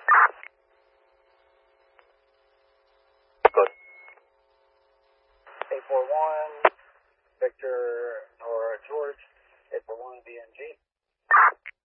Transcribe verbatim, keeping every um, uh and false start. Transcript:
Good. eight four one, Victor or George, eight four one B N G.